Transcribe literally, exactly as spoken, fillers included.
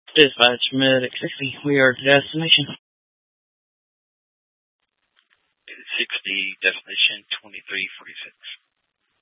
Dispatch Medic sixty, we are to destination. sixty, destination twenty-three forty-six.